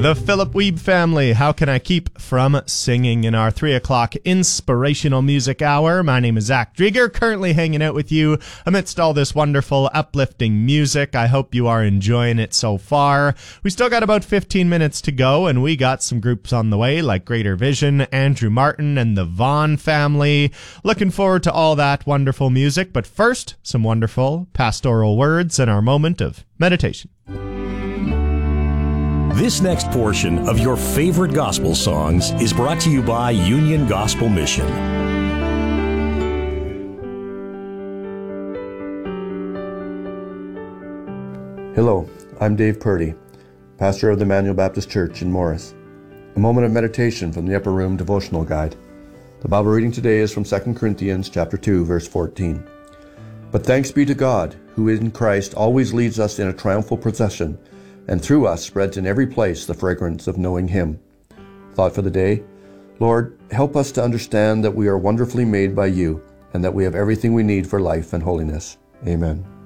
The Philip Weeb family, how can I keep from singing in our 3 o'clock inspirational music hour? My name is Zach Drieger, currently hanging out with you amidst all this wonderful, uplifting music. I hope you are enjoying it so far. We still got about 15 minutes to go, and we got some groups on the way like Greater Vision, Andrew Martin, and the Vaughn family. Looking forward to all that wonderful music, but first, some wonderful pastoral words and our moment of meditation. This next portion of your favorite gospel songs is brought to you by Union Gospel Mission. Hello, I'm Dave Purdy, pastor of the Emmanuel Baptist Church in Morris. A moment of meditation from the Upper Room Devotional Guide. The Bible reading today is from 2 Corinthians chapter 2, verse 14. But thanks be to God, who in Christ always leads us in a triumphal procession, and through us spreads in every place the fragrance of knowing Him. Thought for the day: Lord, help us to understand that we are wonderfully made by You, and that we have everything we need for life and holiness. Amen.